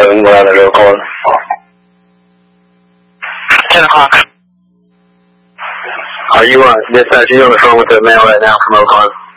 7, we're on the roll call. 10 o'clock. Are you on dispatch? Are you on the phone with the mail right now from Oakland?